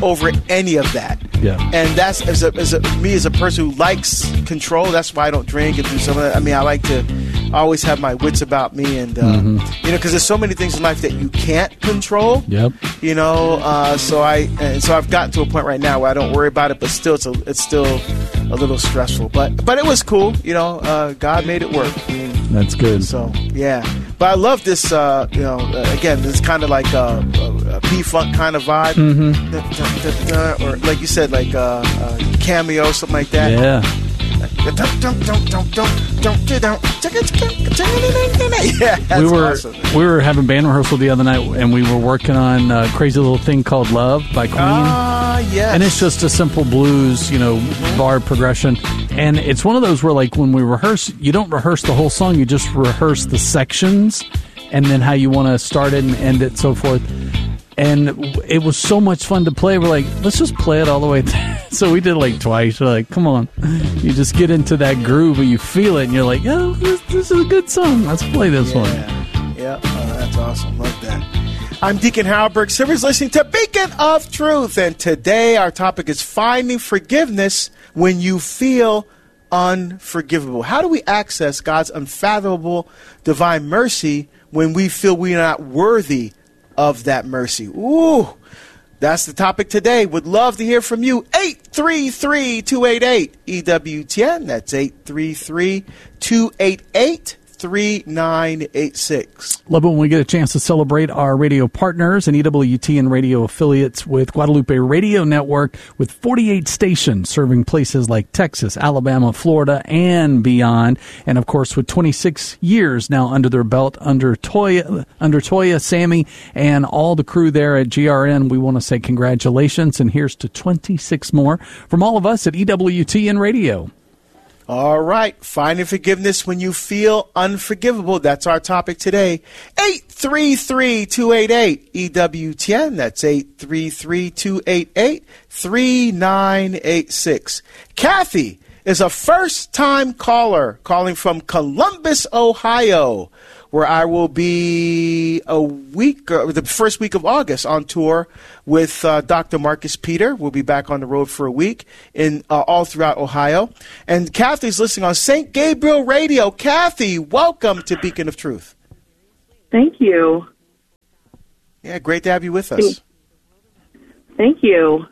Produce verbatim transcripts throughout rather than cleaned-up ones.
over any of that. Yeah. And that's, as a, as a, me as a person who likes control, that's why I don't drink and do some of that. I mean, I like to always have my wits about me, and, uh, mm-hmm. you know, because there's so many things in life that you can't control. Yep. You know, uh, so I, and so I've gotten to a point right now where I don't worry about it, but still, it's, a, it's still a little stressful. But, but it was cool. You know, uh, God made it work. That's good. So, yeah. But I love this, uh, you know, uh, again, this kind of like a, a, a P-Funk kind of vibe. Mm-hmm. Da, da, da, da, or like you said, like uh, uh, cameo, something like that. Yeah. Yeah, that's we were awesome. we were having band rehearsal the other night, and we were working on a crazy little thing called "Love" by Queen. Ah, uh, yes. And it's just a simple blues, you know, mm-hmm. bar progression. And it's one of those where, like, when we rehearse, you don't rehearse the whole song; you just rehearse the sections, and then how you want to start it and end it, so forth. And it was so much fun to play. We're like, let's just play it all the way through. So we did it like twice. We're like, come on. You just get into that groove and you feel it. And you're like, oh, this, this is a good song. Let's play this yeah. one. Yeah, oh, that's awesome. Love that. I'm Deacon Harold Burke Sivers, listening to Beacon of Truth. And today our topic is finding forgiveness when you feel unforgivable. How do we access God's unfathomable divine mercy when we feel we are not worthy of that mercy? Ooh, that's the topic today. Would love to hear from you. eight three three, two eight eight, E W T N. That's eight three three, two eight eight, three nine eight six. Love it when we get a chance to celebrate our radio partners and E W T N radio affiliates with Guadalupe Radio Network, with forty-eight stations serving places like Texas, Alabama, Florida, and beyond. And, of course, with twenty-six years now under their belt, under Toya, under Toya, Sammy, and all the crew there at G R N, we want to say congratulations. And here's to twenty-six more from all of us at E W T N Radio. All right. Finding forgiveness when you feel unforgivable. That's our topic today. eight three three, two eight eight, E W T N. That's eight three three, two eight eight, three nine eight six. Kathy is a first-time caller calling from Columbus, Ohio, where I will be a week, or the first week of August, on tour with uh, Doctor Marcus Peter. We'll be back on the road for a week in uh, all throughout Ohio. And Kathy's listening on Saint Gabriel Radio. Kathy, welcome to Beacon of Truth. Thank you. Yeah, great to have you with us. Thank you.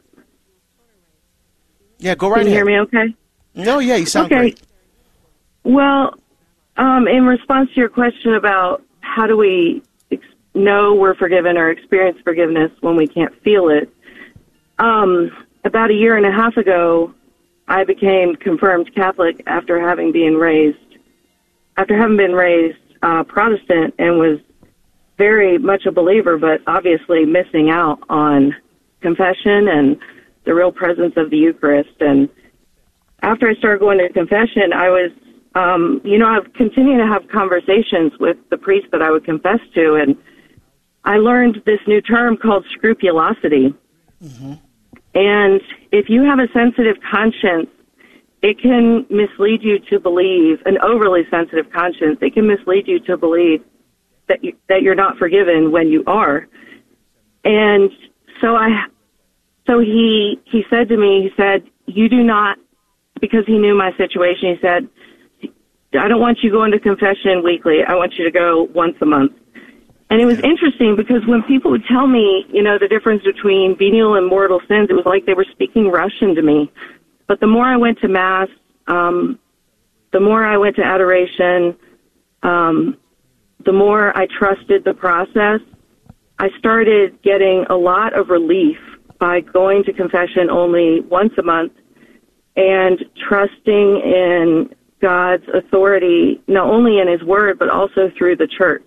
Yeah, go right ahead. Can you ahead. hear me okay? No, yeah, you sound okay. great. Well, um, in response to your question about how do we ex- know we're forgiven or experience forgiveness when we can't feel it, um, about a year and a half ago, I became confirmed Catholic after having been raised, after having been raised uh, Protestant, and was very much a believer, but obviously missing out on confession and the real presence of the Eucharist. And after I started going to confession, I was, um, you know, I've continued to have conversations with the priest that I would confess to, and I learned this new term called scrupulosity. Mm-hmm. And if you have a sensitive conscience, it can mislead you to believe, an overly sensitive conscience, it can mislead you to believe that you, that you're not forgiven when you are. And so I, so he, he said to me, he said, you do not, because he knew my situation, he said, I don't want you going to confession weekly. I want you to go once a month. And it was interesting because when people would tell me, you know, the difference between venial and mortal sins, it was like they were speaking Russian to me. But the more I went to Mass, um, the more I went to adoration, um, the more I trusted the process, I started getting a lot of relief by going to confession only once a month and trusting in God's authority, not only in His Word, but also through the church.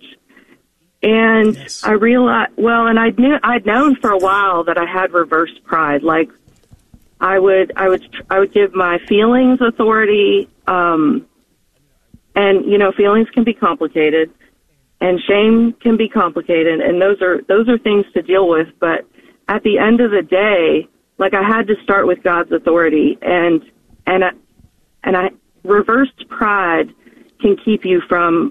And yes. I realized, well, and I knew, I'd known for a while that I had reversed pride. Like I would, I would, I would give my feelings authority, um, and you know, feelings can be complicated, and shame can be complicated, and those are those are things to deal with. But at the end of the day, like I had to start with God's authority, and and I, and I reversed pride can keep you from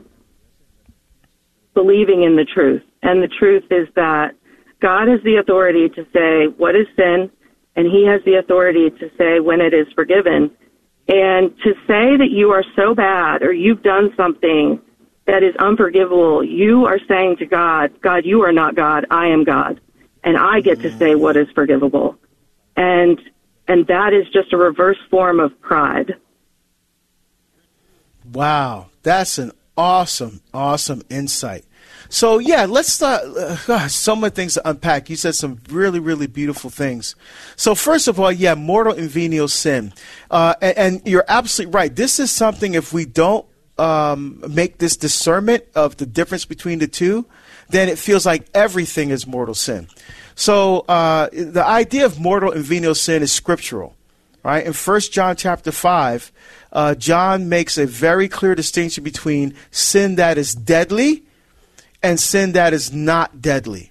believing in the truth. And the truth is that God has the authority to say what is sin and he has the authority to say when it is forgiven. And to say that you are so bad or you've done something that is unforgivable, you are saying to God, God, you are not God, I am God, and I get to say what is forgivable. And and that is just a reverse form of pride. Wow, that's an awesome, awesome insight. So, yeah, let's start. Uh, gosh, so many things to unpack. You said some really, really beautiful things. So, first of all, yeah, mortal and venial sin. Uh, and, and you're absolutely right. This is something, if we don't um, make this discernment of the difference between the two, then it feels like everything is mortal sin. So, uh, the idea of mortal and venial sin is scriptural. Right? In First John chapter five, uh, John makes a very clear distinction between sin that is deadly and sin that is not deadly.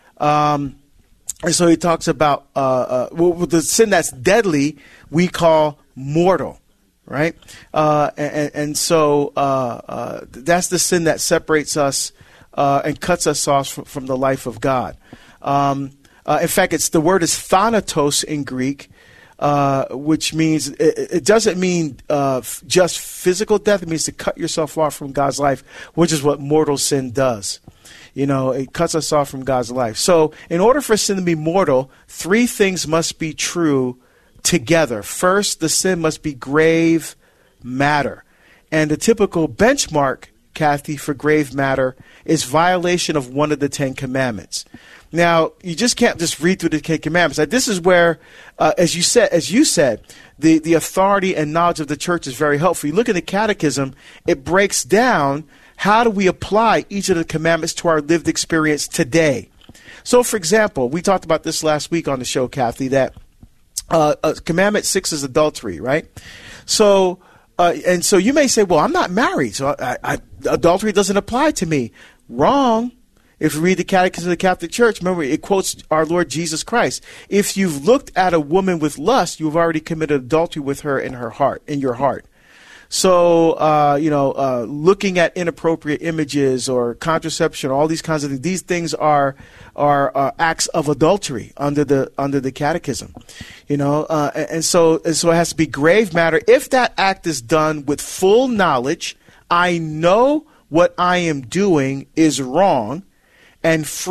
Um, and so he talks about uh, uh, well, the sin that's deadly we call mortal, right? Uh, and, and so uh, uh, that's the sin that separates us uh, and cuts us off from, from the life of God. Um, uh, in fact, it's the word is thanatos in Greek, Uh, which means it, it doesn't mean uh, f- just physical death. It means to cut yourself off from God's life, which is what mortal sin does. You know, it cuts us off from God's life. So in order for sin to be mortal, three things must be true together. First, the sin must be grave matter. And the typical benchmark, Kathy, for grave matter is violation of one of the Ten Commandments. Now, you just can't just read through the Ten Commandments. Like, this is where, uh, as you said, as you said, the, the authority and knowledge of the church is very helpful. You look at the Catechism; it breaks down how do we apply each of the commandments to our lived experience today. So, for example, we talked about this last week on the show, Kathy, that uh, uh, Commandment six is adultery, right? So, uh, and so you may say, "Well, I'm not married, so I, I, adultery doesn't apply to me." Wrong. If you read the Catechism of the Catholic Church, remember, it quotes our Lord Jesus Christ. If you've looked at a woman with lust, you've already committed adultery with her in her heart, in your heart. So, uh, you know, uh, looking at inappropriate images or contraception, all these kinds of things, these things are are uh, acts of adultery under the under the Catechism. You know, uh, and, and so and so it has to be grave matter. If that act is done with full knowledge, I know what I am doing is wrong, and free